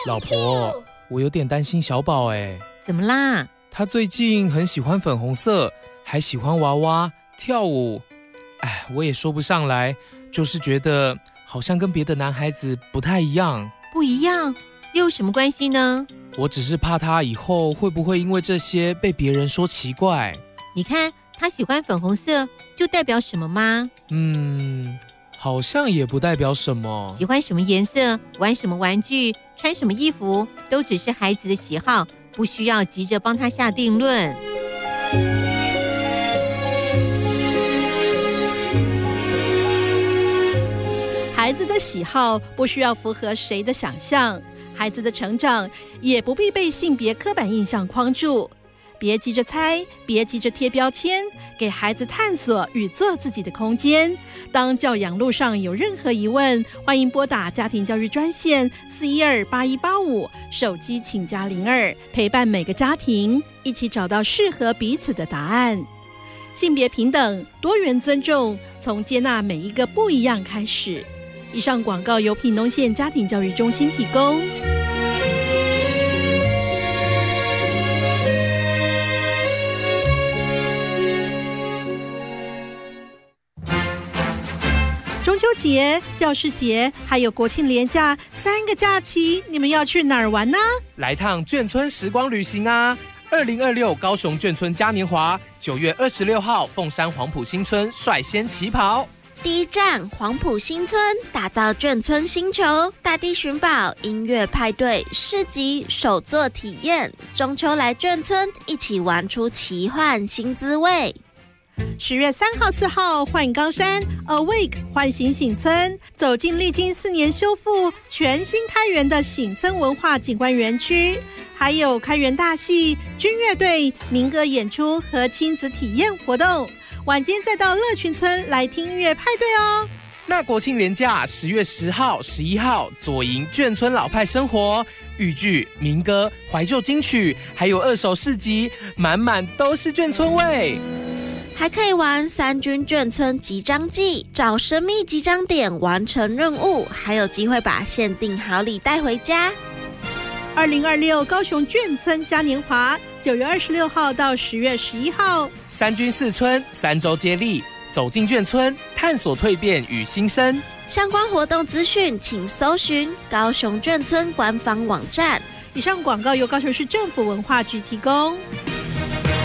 老婆，我有点担心小宝哎。 怎么啦？ 他最近很喜欢粉红色，还喜欢娃娃跳舞。我也说不上来，就是觉得好像跟别的男孩子不太一样。 不一样？又有什么关系呢？ 我只是怕他以后会不会因为这些被别人说奇怪。 你看他喜欢粉红色，就代表什么吗？ 好像也不代表什么。 喜欢什么颜色，玩什么玩具，穿什么衣服，都只是孩子的喜好，不需要急着帮他下定论。 孩子的喜好不需要符合谁的想象，孩子的成长也不必被性别刻板印象框住。别急着猜，别急着贴标签，给孩子探索与做自己的空间。当教养路上有任何疑问，欢迎拨打家庭教育专线4128185，手机请加02，陪伴每个家庭，一起找到适合彼此的答案。性别平等，多元尊重，从接纳每一个不一样开始。以上广告由屏东县家庭教育中心提供。中秋节、教师节还有国庆连假3个假期，你们要去哪儿玩呢？ 来趟眷村时光旅行啊！2026高雄眷村嘉年华，9月26号凤山黄埔新村率先起跑。 第一站黄埔新村，打造眷村星球，大地寻宝、音乐派对、市集、手作体验，中秋来眷村，一起玩出奇幻新滋味。 10月3号、4号，幻冈山 Awake 幻醒醒村，走进历经4年修复、全新开园的醒村文化景观园区，还有开园大戏、军乐队、民歌演出和亲子体验活动。晚间再到乐群村来听音乐派对哦。 那国庆连假10月10号、11号，左营眷村老派生活，豫剧、民歌、怀旧金曲，还有2手市集，满满都是眷村味。 还可以玩3军眷村集章记，找神秘集章点完成任务，还有机会把限定好礼带回家。 2026高雄眷村嘉年华，9月26号到10月11号 ，3军4村3周接力，走进眷村，探索蜕变与新生。 相关活动资讯请搜寻高雄眷村官方网站。 以上广告由高雄市政府文化局提供。